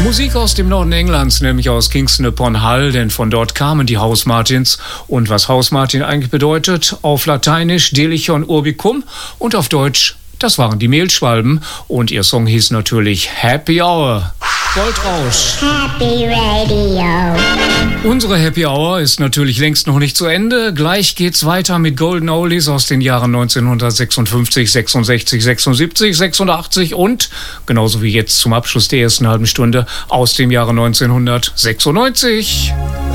Musik aus dem Norden Englands, nämlich aus Kingston upon Hull, denn von dort kamen die Housemartins. Und was Housemartin eigentlich bedeutet, auf Lateinisch Delichon urbicum und auf Deutsch, das waren die Mehlschwalben. Und ihr Song hieß natürlich Happy Hour. Goldrausch. Happy Radio. Unsere Happy Hour ist natürlich längst noch nicht zu Ende. Gleich geht's weiter mit Golden Oldies aus den Jahren 1956, 66, 76, 86 und, genauso wie jetzt zum Abschluss der ersten halben Stunde, aus dem Jahre 1996.